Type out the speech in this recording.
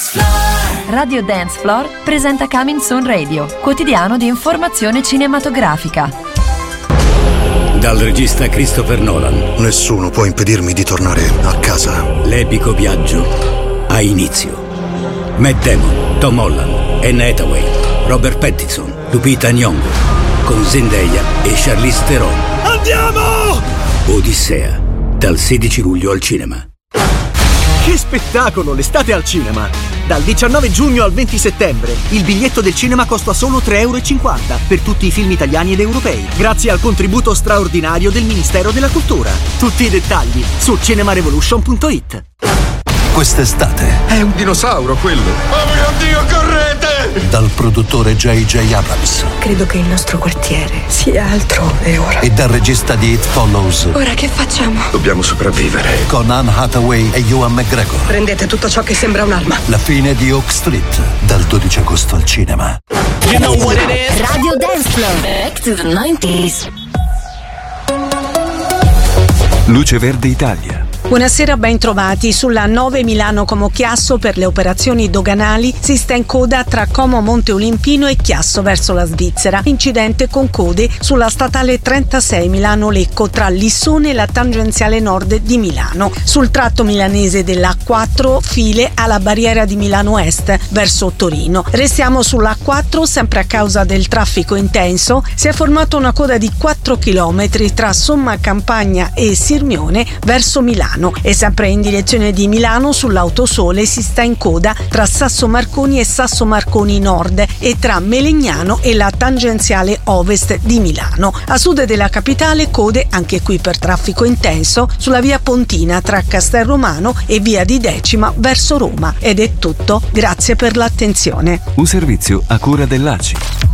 Dance Floor. Radio Dance Floor presenta Coming Soon Radio, quotidiano di informazione cinematografica. Dal regista Christopher Nolan. Nessuno può impedirmi di tornare a casa. L'epico viaggio ha inizio. Matt Damon, Tom Holland, Anne Hathaway, Robert Pattinson, Lupita Nyong'o, con Zendaya e Charlize Theron. Andiamo! Odissea, dal 16 luglio al cinema. Che spettacolo, l'estate al cinema! Dal 19 giugno al 20 settembre il biglietto del cinema costa solo €3,50 per tutti i film italiani ed europei, grazie al contributo straordinario del Ministero della Cultura. Tutti i dettagli su cinemarevolution.it. Quest'estate è un dinosauro quello. Oh mio Dio, correte! Dal produttore J.J. Abrams. Credo che il nostro quartiere sia altrove ora. E dal regista di It Follows. Ora che facciamo? Dobbiamo sopravvivere. Con Anne Hathaway e Ewan McGregor. Prendete tutto ciò che sembra un'arma. La fine di Oak Street, dal 12 agosto al cinema. You know what it is? Radio Dance Floor. Back to the 90s. Luce Verde Italia. Buonasera, ben trovati. Sulla 9 Milano-Como Chiasso per le operazioni doganali si sta in coda tra Como Monte Olimpino e Chiasso verso la Svizzera. Incidente con code sulla statale 36 Milano-Lecco tra Lissone e la tangenziale nord di Milano. Sul tratto milanese dell'A4 file alla barriera di Milano Est verso Torino. Restiamo sull'A4 sempre a causa del traffico intenso. Si è formata una coda di 4 km tra Somma Campagna e Sirmione verso Milano. E sempre in direzione di Milano sull'Autosole si sta in coda tra Sasso Marconi e Sasso Marconi Nord e tra Melegnano e la tangenziale ovest di Milano. A sud della capitale code anche qui per traffico intenso sulla via Pontina tra Castelromano e via di Decima verso Roma. Ed è tutto, grazie per l'attenzione. Un servizio a cura dell'ACI.